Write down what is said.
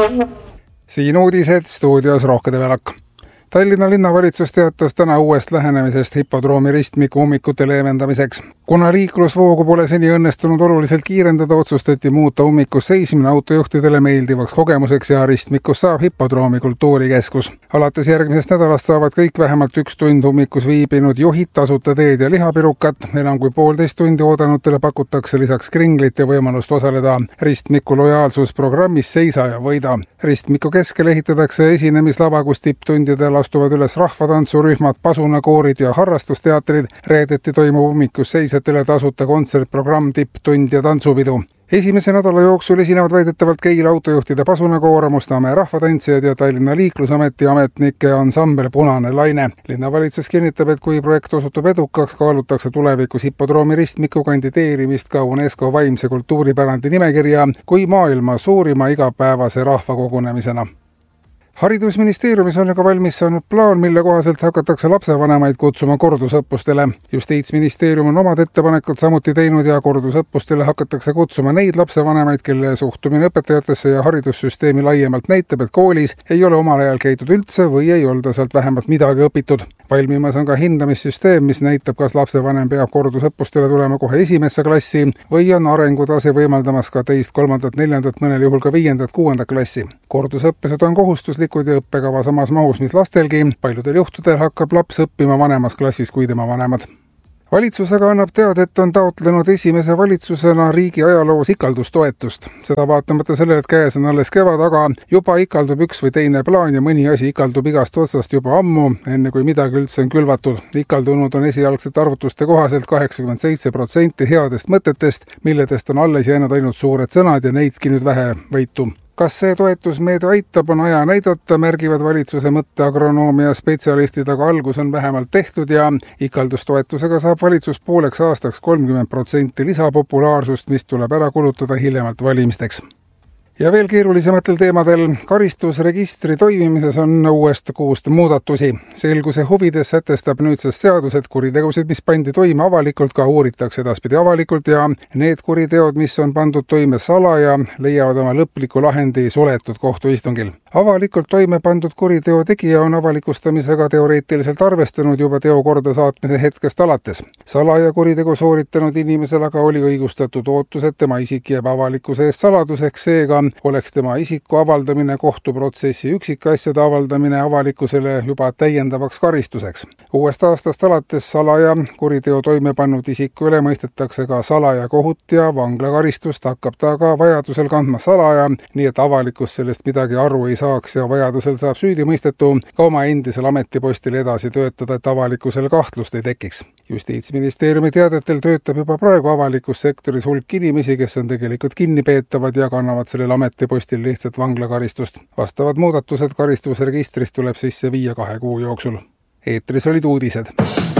Siin uudised, stuudios Rohke Develak. Tallinna linnavalitsus teatas täna uuest lähenemisest hipodroomi ristmiku ummikute leevendamiseks. Kuna liiklusvoogu pole seni õnnestunud oluliselt kiirendada, otsustati muuta ummikus seismine autojuhtidele meeldivaks kogemuseks ja ristmikus saab hipodroomi kultuurikeskus. Alates järgmisest nädalast saavad kõik vähemalt 1 tund ummikus viibinud juhid tasuta teed ja lihapirukat. Enam kui 1,5 tundi oodanutele pakutakse lisaks kringlit ja võimalust osaleda ristmiku lojaalsusprogrammis Seisa ja võida. Ristmiku keskel ehitatakse esinemislava, kus tipptundidel astuvad üles rahvatantsurühmad, pasunakoorid ja harrastusteatrid. Reedeti toimub ummikus seisjatele tasuta kontsertprogramm, tipptund ja tantsupidu. Esimese nädala jooksul esinevad väidetavalt Keila autojuhtide pasunakoor, Mustamäe rahvatantsijad ja Tallinna Liiklusameti ametnike ansambel Punane Laine. Linnavalitsus kinnitab, et kui projekt osutub edukaks, kaalutakse tulevikus hipodroomi ristmiku kandideerimist ka UNESCO vaimse kultuuripärandi nimekirja kui maailma suurima igapäevase rahvakogunemisena. Haridusministeeriumis on aga valmis saanud plaan, mille kohaselt hakatakse lapsevanemaid kutsuma kordusõppustele. Justiitsministeerium on omad ettepanekud samuti teinud ja kordusõppustele hakatakse kutsuma neid lapsevanemaid, kelle suhtumine õpetajatesse ja haridussüsteemi laiemalt näitab, et koolis ei ole omal ajal käidud üldse või ei olda sealt vähemalt midagi õpitud. Valmimas on ka hindamissüsteem, mis näitab, kas lapsevanem peab kordusõppustele tulema kohe 1. klassi või on arengutase võimaldamas ka 2., 3., 4., mõnel juhul ka 5., 6. klassi. Kordusõppused on kohustuslikud ja õppekava samas mahus, mis lastelgi. Paljudel juhtudel hakkab laps õppima vanemas klassis kui tema vanemad. Valitsus aga annab teada, et on taotlenud esimese valitsusena riigi ajaloos ikaldustoetust. Seda vaatamata sellele, et käes on alles kevad, aga juba ikaldub üks või teine plaan ja mõni asi ikaldub igast otsast juba ammu, enne kui midagi üldse on külvatud. Ikaldunud on esialgsete arvutuste kohaselt 87% headest mõtetest, milledest on alles jäänud ainult suured sõnad ja neidki nüüd vähe võitu. Kas see toetusmeede aitab, on aja näidata, märgivad valitsuse mõtteagronoomia spetsialistid, aga algus on vähemalt tehtud ja ikaldustoetusega saab valitsus pooleks aastaks 30% lisapopulaarsust, mis tuleb ära kulutada hiljemalt valimisteks. Ja veel keerulisematel teemadel. Karistusregistri toimimises on uuest kuust muudatusi. Selguse huvides sätestab nüüdsest seadus, et kuritegusid, mis pandi toime avalikult, ka uuritakse edaspidi avalikult ja need kuriteod, mis on pandud toime salaja, leiavad oma lõpliku lahendi suletud kohtuistungil. Avalikult toime pandud kuriteo tegija on avalikustamisega teoreetiliselt arvestanud juba teo korda saatmise hetkest alates. Salaja kuritegu sooritanud inimesel aga oli õigustatud ootus, et tema isik jääb avalikkuse eest saladuseks, seega oleks tema isiku avaldamine, kohtuprotsessi üksikasjade avaldamine avalikkusele juba täiendavaks karistuseks. Uuest aastast alates salaja kuriteo toime pannud isiku üle mõistetakse ka salaja kohut ja vanglakaristust hakkab ta ka vajadusel kandma salaja, nii et avalikkus sellest midagi aru ei saaks ja vajadusel saab süüdimõistetu ka oma endisel ametipostil edasi töötada, et avalikkusel kahtlust ei tekiks. Justiitsministeeriumi teadetel töötab juba praegu avalikus sektoris hulk inimesi, kes on tegelikult kinnipeetavad ja kannavad sellel ametipostil lihtsalt vanglakaristust. Vastavad muudatused karistusregistrist tuleb sisse viia 2 kuu jooksul. Eetris olid uudised.